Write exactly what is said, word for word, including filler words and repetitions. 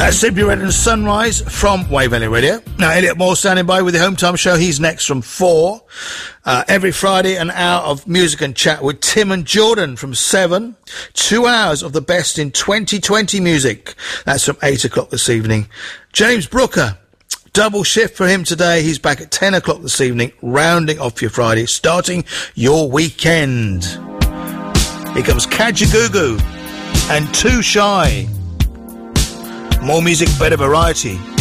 That's Simply Red and Sunrise from Wave Valley Radio. Now, Elliot Moore standing by with the Home Time Show. He's next from four. Uh, every Friday, an hour of music and chat with Tim and Jordan from seven. Two hours of the best in twenty twenty music. That's from eight o'clock this evening. James Brooker, double shift for him today. He's back at ten o'clock this evening, rounding off your Friday, starting your weekend. Here comes Kajagoogoo and Too Shy. More music, better variety.